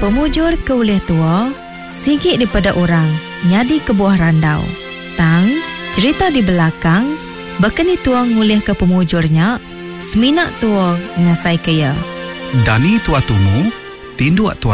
Pemujur ke ulih tua, sigit daripada orang, nyadi ke buah randau. Tang, cerita di belakang, bekeni tua ngulih ke pemujurnya, seminak tua ngasai kaya. Dani tua tumu, tindu tua